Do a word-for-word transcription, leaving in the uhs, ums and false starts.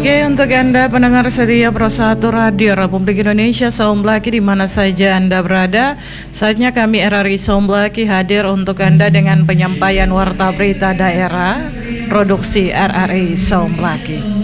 Oke, untuk Anda pendengar setia Pro satu Radio Republik Indonesia Saumlaki di mana saja Anda berada, saatnya kami R R I Saumlaki hadir untuk Anda dengan penyampaian warta berita daerah produksi R R I Saumlaki.